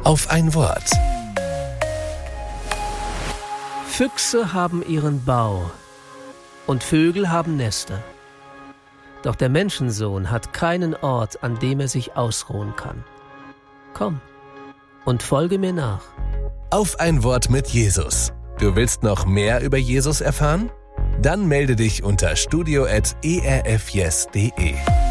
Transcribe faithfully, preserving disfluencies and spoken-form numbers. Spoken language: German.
Auf ein Wort. Füchse haben ihren Bau und Vögel haben Nester. Doch der Menschensohn hat keinen Ort, an dem er sich ausruhen kann. Komm und folge mir nach. Auf ein Wort mit Jesus. Du willst noch mehr über Jesus erfahren? Dann melde dich unter studio at e r f yes punkt d e.